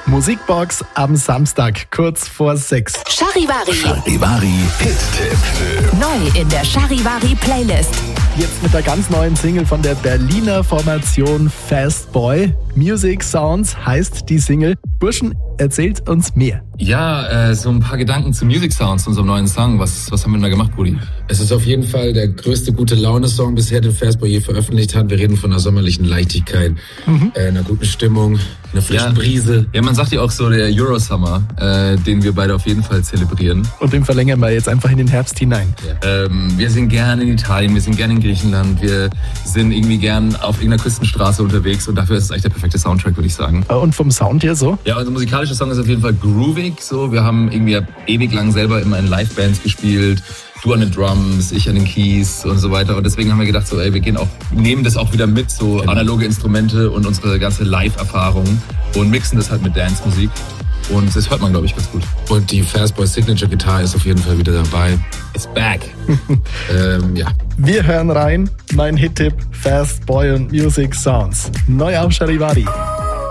Musikbox am Samstag, kurz vor 6. Charivari. Charivari Hit-Tipp. Neu in der Charivari Playlist. Jetzt mit der ganz neuen Single von der Berliner Formation Fast Boy. Music Sounds heißt die Single. Burschen, erzählt uns mehr. Ja, so ein paar Gedanken zu Music Sounds, zu unserem neuen Song. Was haben wir denn da gemacht, Brudi? Es ist auf jeden Fall der größte Gute-Laune-Song bisher, den Fast Boy je veröffentlicht hat. Wir reden von einer sommerlichen Leichtigkeit, einer guten Stimmung, einer frischen Brise. Ja, man sagt ja auch so der Eurosummer, den wir beide auf jeden Fall zelebrieren. Und den verlängern wir jetzt einfach in den Herbst hinein. Ja. Wir sind gerne in Italien, wir sind gerne in Griechenland, wir sind irgendwie gern auf irgendeiner Küstenstraße unterwegs und dafür ist es eigentlich der perfekte Soundtrack, würde ich sagen. Und vom Sound her so? Ja, unser musikalischer Song ist auf jeden Fall groovig. So, wir haben irgendwie ewig lang selber immer in Live-Bands gespielt. Du an den Drums, ich an den Keys und so weiter. Und deswegen haben wir gedacht, so, wir nehmen das auch wieder mit, so analoge Instrumente und unsere ganze Live-Erfahrung und mixen das halt mit Dance-Musik. Und das hört man, glaube ich, ganz gut. Und die Fast Boy Signature Guitar ist auf jeden Fall wieder dabei. It's back. Ja. Wir hören rein. Mein Hit-Tipp Fast Boy und Music Sounds. Neu auf Charivari.